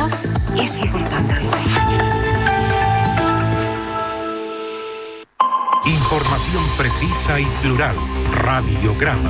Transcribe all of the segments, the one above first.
voz es importante. Información precisa y plural. Radiograma.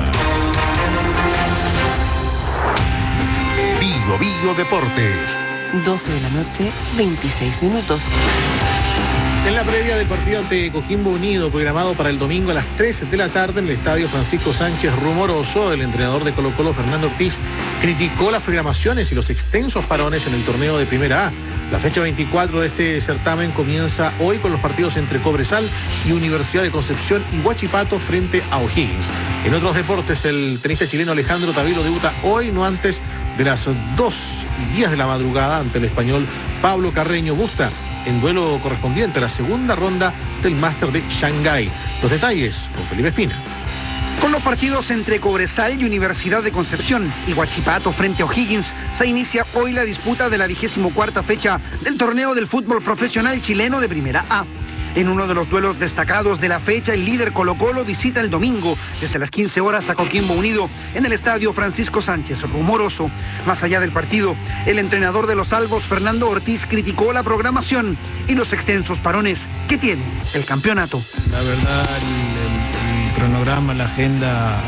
Bio Deportes. 12 de la noche, 26 minutos. En la previa del partido ante Coquimbo Unido, programado para el domingo a las 3 de la tarde en el estadio Francisco Sánchez Rumoroso, el entrenador de Colo-Colo, Fernando Ortiz, criticó las programaciones y los extensos parones en el torneo de Primera A. La fecha 24 de este certamen comienza hoy con los partidos entre Cobresal y Universidad de Concepción y Huachipato frente a O'Higgins. En otros deportes, el tenista chileno Alejandro Tavilo debuta hoy, no antes de las 2:10 de la madrugada, ante el español Pablo Carreño Busta, en duelo correspondiente a la segunda ronda del Máster de Shanghái. Los detalles con Felipe Espina. Con los partidos entre Cobresal y Universidad de Concepción y Huachipato frente a O'Higgins, se inicia hoy la disputa de la 24ª fecha del torneo del fútbol profesional chileno de Primera A. En uno de los duelos destacados de la fecha, el líder Colo-Colo visita el domingo desde las 15 horas a Coquimbo Unido en el estadio Francisco Sánchez Rumoroso. Más allá del partido, el entrenador de los Albos, Fernando Ortiz, criticó la programación y los extensos parones que tiene el campeonato. La verdad, el cronograma, la agenda,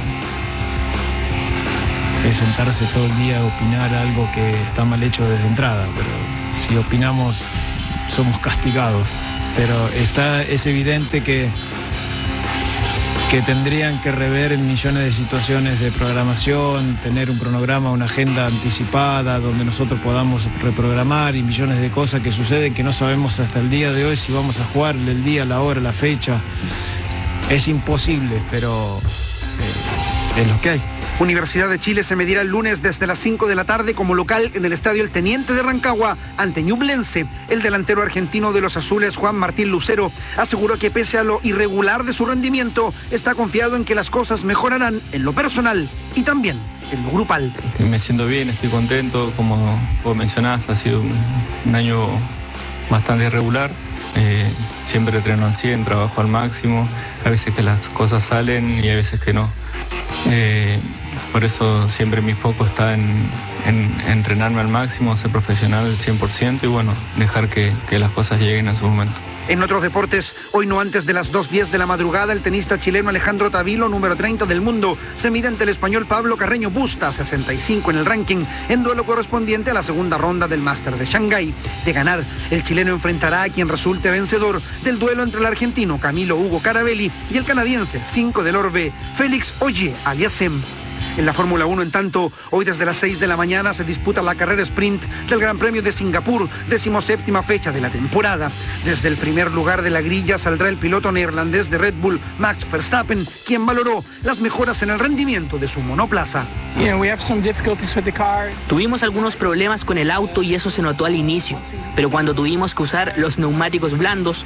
es sentarse todo el día a opinar algo que está mal hecho desde entrada, pero si opinamos somos castigados. Pero es evidente que tendrían que rever en millones de situaciones de programación, tener un cronograma, una agenda anticipada donde nosotros podamos reprogramar, y millones de cosas que suceden que no sabemos hasta el día de hoy si vamos a jugar el día, la hora, la fecha. Es imposible, pero es lo que hay. Universidad de Chile se medirá el lunes desde las 5 de la tarde como local en el estadio El Teniente de Rancagua ante Ñublense. El delantero argentino de los azules, Juan Martín Lucero, aseguró que pese a lo irregular de su rendimiento, está confiado en que las cosas mejorarán en lo personal y también en lo grupal. Me siento bien, estoy contento, como vos mencionás, ha sido un año bastante irregular. Siempre entreno al 100, trabajo al máximo, a veces que las cosas salen y a veces que no. Por eso siempre mi foco está en entrenarme al máximo, ser profesional al 100% y bueno, dejar que las cosas lleguen en su momento. En otros deportes, hoy no antes de las 2:10 de la madrugada, el tenista chileno Alejandro Tavilo, número 30 del mundo, se mide ante el español Pablo Carreño Busta, 65 en el ranking, en duelo correspondiente a la segunda ronda del Máster de Shanghái. De ganar, el chileno enfrentará a quien resulte vencedor del duelo entre el argentino Camilo Hugo Carabelli y el canadiense 5 del Orbe, Félix Auger-Aliassime. En la Fórmula 1, en tanto, hoy desde las 6 de la mañana se disputa la carrera sprint del Gran Premio de Singapur, 17ª fecha de la temporada. Desde el primer lugar de la grilla saldrá el piloto neerlandés de Red Bull, Max Verstappen, quien valoró las mejoras en el rendimiento de su monoplaza. Tuvimos algunos problemas con el auto y eso se notó al inicio, pero cuando tuvimos que usar los neumáticos blandos,